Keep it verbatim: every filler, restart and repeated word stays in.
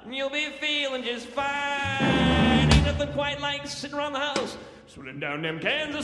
and you'll be feeling just fine. Ain't nothing quite like sitting around the house, swilling down them cans of